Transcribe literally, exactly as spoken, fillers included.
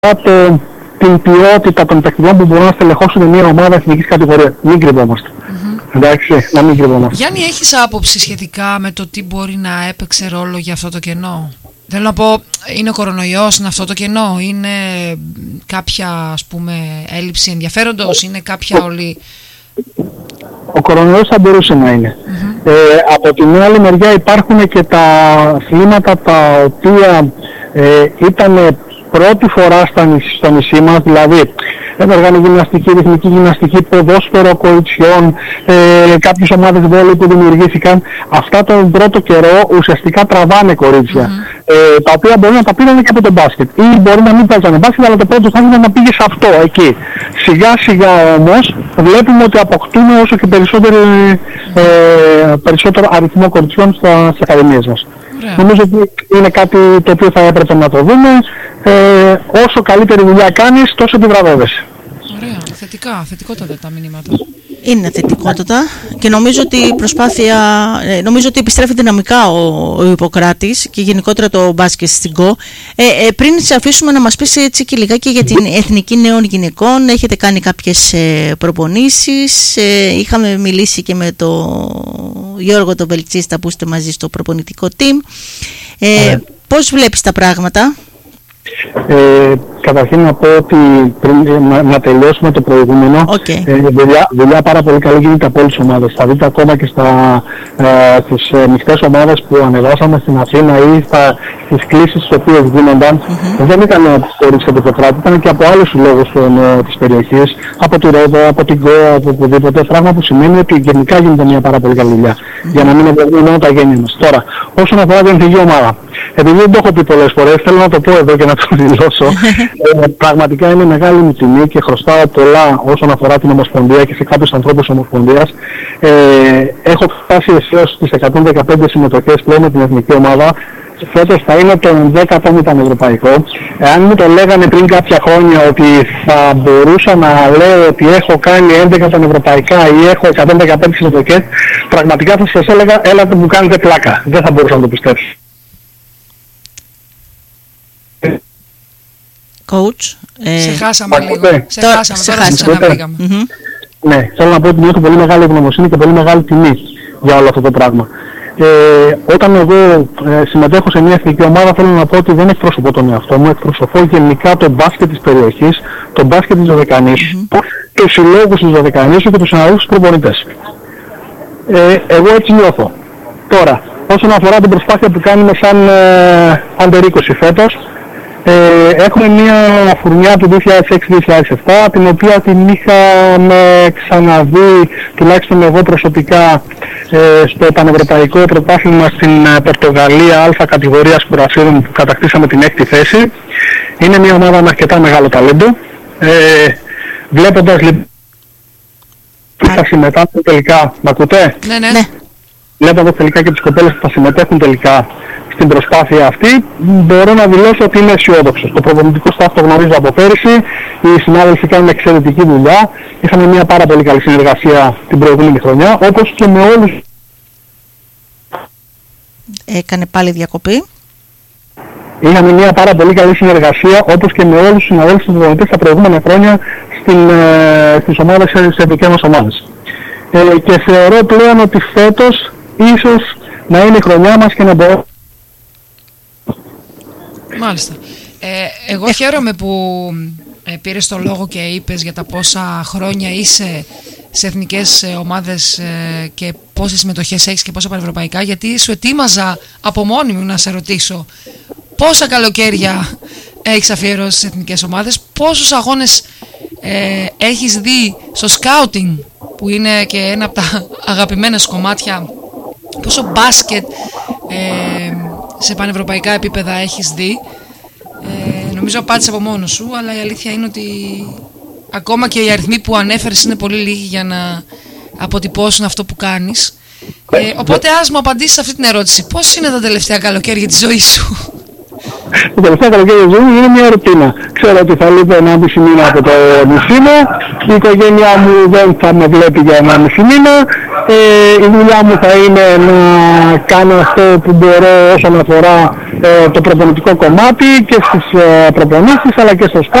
το, την ποιότητα των παικτών που μπορούν να στελεχώσουν μια ομάδα εθνικής κατηγορίας. Μην κρυβόμαστε. Mm-hmm. Εντάξει, να μην κρυβόμαστε. Γιάννη, έχεις άποψη σχετικά με το τι μπορεί να έπαιξε ρόλο για αυτό το κενό? Θέλω να πω, είναι ο κορονοϊός, είναι αυτό το κενό, είναι κάποια, ας πούμε, έλλειψη ενδιαφέροντος, είναι κάποια όλη... Ο κορονοϊός θα μπορούσε να είναι. Mm-hmm. Ε, από την άλλη μεριά υπάρχουν και τα αθλήματα τα οποία ε, ήταν πρώτη φορά στα νησί, στο νησί μας, δηλαδή έργανη γυμναστική, ρυθμική γυμναστική, ποδόσφαιρο κοριτσιών, ε, κάποιες ομάδες βόλεϊ που δημιουργήθηκαν. Αυτά τον πρώτο καιρό ουσιαστικά τραβάνε κορίτσια, mm-hmm. ε, τα οποία μπορεί να τα πήραν και από το μπάσκετ ή μπορεί να μην παίζανε μπάσκετ, αλλά το πρώτο στάδιο να πήγε σε αυτό εκεί. Σιγά σιγά όμως βλέπουμε ότι αποκτούν όσο και περισσότερο, ε, περισσότερο αριθμό κοριτσιών στα, στις ακαδημίες μας. Yeah. Νομίζω ότι είναι κάτι το οποίο θα έπρεπε να το δούμε. Ε, όσο καλύτερη δουλειά κάνεις, τόσο επιβραβεύεσαι. Ωραία, θετικά, θετικότατα τα μηνύματα. Είναι θετικότατα και νομίζω ότι η προσπάθεια, νομίζω ότι επιστρέφει δυναμικά ο, ο Ιπποκράτης και γενικότερα το μπάσκετ στην ΚΟ. Ε, ε, πριν σε αφήσουμε να μας πεις έτσι και λιγάκι για την Εθνική Νέων Γυναικών, έχετε κάνει κάποιες ε, προπονήσεις, ε, είχαμε μιλήσει και με τον Γιώργο τον Βελτσίστα που είστε μαζί στο προπονητικό team. Ε, yeah. Πώς βλέπεις τα πράγματα? Ε, καταρχήν να πω ότι πριν να, να τελειώσουμε το προηγούμενο, okay. ε, δουλειά, δουλειά πάρα πολύ καλή γίνεται από όλες τις ομάδες. Θα δείτε ακόμα και στα, ε, στις ε, μειχτές ομάδες που ανεβάσαμε στην Αθήνα ή στα, στις κλήσεις τις οποίες γίνονταν, mm-hmm. δεν ήταν από τις χώρες του Ιπποκράτη, ήταν και από άλλους συλλόγους ε, της περιοχής, από τη Ρόδο, από την ΚΟ, από οπουδήποτε, πράγμα που σημαίνει ότι γενικά γίνεται μια πάρα πολύ καλή δουλειά, mm-hmm. για να μην ευλογούμε τα γένεια μας. Τώρα, όσον αφορά την εθνική ομάδα, επειδή δεν το έχω πει πολλές φορές, θέλω να το πω εδώ και να το δηλώσω. ε, πραγματικά είναι μεγάλη μου τιμή και χρωστάω πολλά όσον αφορά την Ομοσπονδία και σε κάποιους ανθρώπους της Ομοσπονδίας. Ε, έχω φτάσει αισίως στις εκατόν δεκαπέντε συμμετοχές πλέον με την εθνική ομάδα. Φέτος θα είναι το ενδέκατο μου πανευρωπαϊκό. Εάν μου το λέγανε πριν κάποια χρόνια ότι θα μπορούσα να λέω ότι έχω κάνει έντεκα πανευρωπαϊκά ή έχω εκατόν δεκαπέντε συμμετοχές, πραγματικά θα σας έλεγα, έλατε μου κάνετε πλάκα. Δεν θα μπορούσα να το πιστέψω. Coach, ε... σε χάσαμε λίγο. Σε τώρα, χάσαμε, σε τώρα σε ξαναπήγαμε. Mm-hmm. Ναι, θέλω να πω ότι νιώθω πολύ μεγάλη ευγνωμοσύνη και πολύ μεγάλη τιμή για όλο αυτό το πράγμα. Ε, όταν εγώ ε, συμμετέχω σε μια εθνική ομάδα, θέλω να πω ότι δεν εκπροσωπώ τον εαυτό μου, εκπροσωπώ γενικά το μπάσκετ της περιοχής, το μπάσκετ της Δωδεκανήσου, mm-hmm. τους συλλόγους της Δωδεκανήσου και τους συναδέλφους προπονητές. Ε, εγώ έτσι νιώθω. Τώρα, όσον αφορά την προσπάθεια που κάνουμε σαν ε, Under είκοσι φέτος, Ε, έχουμε μια φουρνιά του δύο χιλιάδες έξι δύο χιλιάδες επτά, την οποία την είχαμε ξαναδεί, τουλάχιστον εγώ προσωπικά, ε, στο πανευρωπαϊκό πρωτάθλημα στην ε, Πορτογαλία Α κατηγορίας κουρασίρων που κατακτήσαμε την έκτη θέση. Είναι μια ομάδα με αρκετά μεγάλο ταλέντο. Ε, βλέποντας λοιπόν θα συμμετάσχουν τελικά, μ' ακούτε? Ναι, ναι. ναι. Βλέποντας τελικά και τις κοπέλες που θα συμμετέχουν τελικά στην προσπάθεια αυτή, μπορώ να δηλώσω ότι είμαι αισιόδοξος. Το προπονητικό staff το γνωρίζω από πέρυσι, οι συνάδελφοι κάνουν εξαιρετική δουλειά, είχαμε μια πάρα πολύ καλή συνεργασία την προηγούμενη χρονιά, όπως και με όλους. Έκανε πάλι διακοπή. Είχαμε μια πάρα πολύ καλή συνεργασία, όπως και με όλους τους συναδέλφους του προπονητές τα προηγούμενα χρόνια στην, ε, στις ομάδες, στις εθνικές μας ομάδες. Ε, και θεωρώ πλέον ότι φέτος ίσως να είναι η χρονιά μας και να μπορώ. Μάλιστα. Ε, εγώ ε... χαίρομαι που ε, πήρες το λόγο και είπες για τα πόσα χρόνια είσαι σε εθνικές ε, ομάδες ε, και πόσες συμμετοχές έχεις και πόσα πανευρωπαϊκά, γιατί σου ετοίμαζα από μόνη μου να σε ρωτήσω πόσα καλοκαίρια έχεις αφιερώσει στις εθνικές ομάδες, πόσους αγώνες ε, έχεις δει στο σκάουτινγκ, που είναι και ένα από τα αγαπημένα σου κομμάτια, πόσο μπάσκετ ε, σε πανευρωπαϊκά επίπεδα έχεις δει. Ε, νομίζω απάντησε από μόνος σου, αλλά η αλήθεια είναι ότι ακόμα και οι αριθμοί που ανέφερες είναι πολύ λίγοι για να αποτυπώσουν αυτό που κάνεις. Ε, οπότε ας μου απαντήσεις αυτή την ερώτηση. Πώς είναι τα τελευταία καλοκαίρια της ζωής σου? Το τελευταίο καλοκαίρι ζωή μου είναι μια ρουτίνα. Ξέρω ότι θα λείπω ένα μισή μήνα από το νησί μου, η οικογένειά μου δεν θα με βλέπει για ένα μισή μήνα, ε, η δουλειά μου θα είναι να κάνω αυτό που μπορώ όσον αφορά ε, το προπονητικό κομμάτι και στις ε, προπονήσεις αλλά και στο